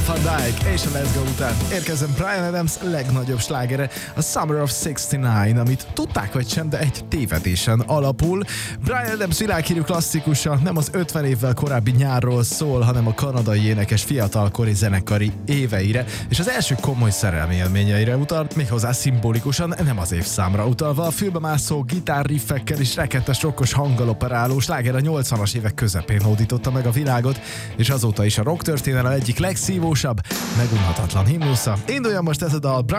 Van Dijk és a Let's Go után érkezzen Bryan Adams legnagyobb slágere, a Summer of 69, amit tudták vagy sem, de egy tévedésen alapul. Bryan Adams világhírű klasszikusa nem az 50 évvel korábbi nyárról szól, hanem a kanadai énekes fiatalkori zenekari éveire, és az első komoly szerelmi élményeire utal, méghozzá szimbolikusan, nem az évszámra utalva. A fülbemászó gitárriffekkel és rekettes rokkos hanggal operáló sláger a 80-as évek közepén hódította meg a világot, és azóta is a rock történelem egyik legszívósabb, megunhatatlan himnusza. Induljon most ez a dal